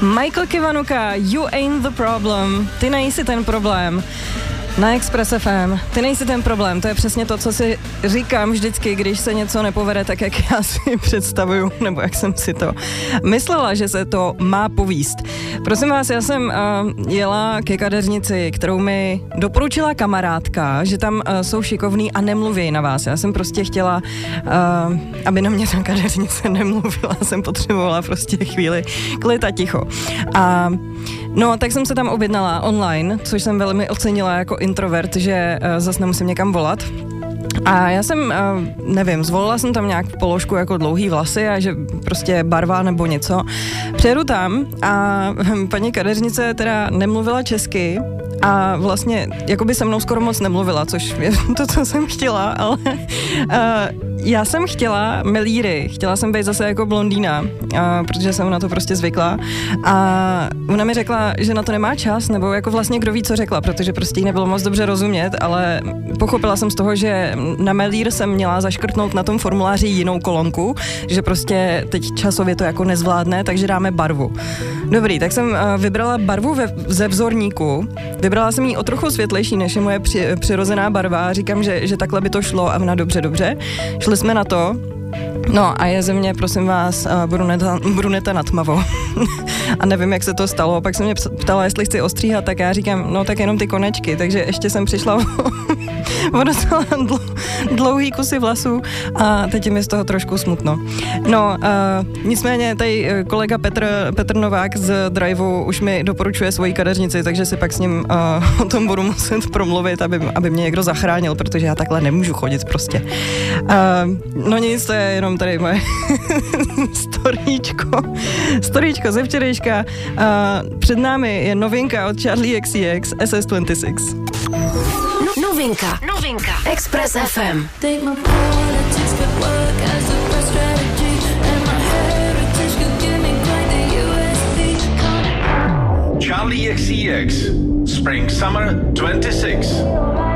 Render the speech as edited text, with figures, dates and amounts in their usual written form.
Michael Kiwanuka, You Ain't the Problem. Ty nejsi ten problém. Na Express FM. Ty nejsi ten problém, to je přesně to, co si říkám vždycky, když se něco nepovede tak, jak já si představuju, nebo jak jsem si to myslela, že se to má povíst. Prosím vás, já jsem jela ke kadeřnici, kterou mi doporučila kamarádka, že tam jsou šikovní a nemluví na vás. Já jsem prostě chtěla, aby na mě ta kadeřnice nemluvila, jsem potřebovala prostě chvíli klid a ticho. No, tak jsem se tam objednala online, což jsem velmi ocenila jako introvert, že zase nemusím někam volat. A já jsem, nevím, zvolila jsem tam nějak položku jako dlouhý vlasy a že prostě barva nebo něco. Přijedu tam a paní kadeřnice teda nemluvila česky a vlastně jakoby se mnou skoro moc nemluvila, což je to, co jsem chtěla, ale já jsem chtěla melíry, chtěla jsem být zase jako blondýna, protože jsem na to prostě zvykla a ona mi řekla, že na to nemá čas, nebo jako vlastně kdo ví, co řekla, protože prostě jí nebylo moc dobře rozumět, ale pochopila jsem z toho, že na melír jsem měla zaškrtnout na tom formuláři jinou kolonku, že prostě teď časově to jako nezvládne, takže dáme barvu. Dobrý, tak jsem vybrala barvu ze vzorníku, vybrala jsem ji o trochu světlejší, než je moje přirozená barva, říkám, že takhle by to šlo a ona dobře. Šli jsme na to, no a je ze mě, prosím vás, bruneta na tmavo. A nevím, jak se to stalo, pak se mě ptala, jestli chci ostříhat, tak já říkám, no tak jenom ty konečky, takže ještě jsem přišla o docela dlouhý kusy vlasů a teď mi z toho trošku smutno. No, nicméně tady kolega Petr Novák z Driveu už mi doporučuje svoji kadeřnici, takže si pak s ním o tom budu muset promluvit, aby mě někdo zachránil, protože já takhle nemůžu chodit prostě. No nic, to je jenom tady moje storíčko ze včerejška. Před námi je novinka od Charlie XCX, SS26. Novinka. Express FM. Charlie XCX, Spring Summer 26.